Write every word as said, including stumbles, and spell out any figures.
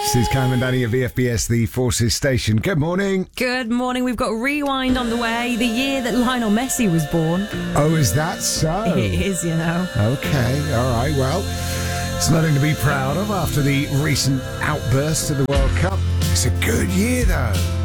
This is Cam and Danny of V F B S, the Forces Station. Good morning. Good morning. We've got Rewind on the way, the year that Lionel Messi was born. Oh, is that so? It is, you know. Okay, all right, well, it's nothing to be proud of after the recent outburst of the World Cup. It's a good year, though.